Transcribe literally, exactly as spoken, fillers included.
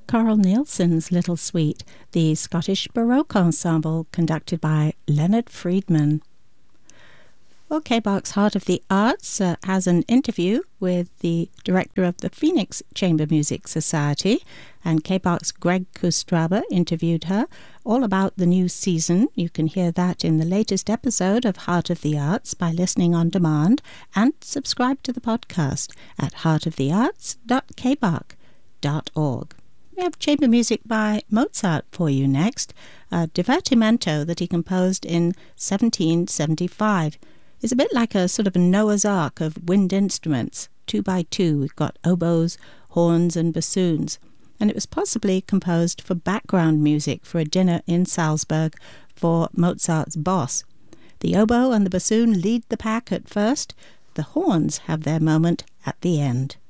Carl Nielsen's Little Suite, the Scottish Baroque Ensemble conducted by Leonard Friedman. Well, K B A C's Heart of the Arts uh, has an interview with the director of the Phoenix Chamber Music Society, and K B A C's Greg Kustraba interviewed her all about the new season. You can hear that in the latest episode of Heart of the Arts by listening on demand, and subscribe to the podcast at heart of the arts dot k b a c dot org. We have chamber music by Mozart for you next, a divertimento that he composed in seventeen seventy-five. It's a bit like a sort of a Noah's Ark of wind instruments. Two by two, we've got oboes, horns and bassoons. And it was possibly composed for background music for a dinner in Salzburg for Mozart's boss. The oboe and the bassoon lead the pack at first. The horns have their moment at the end.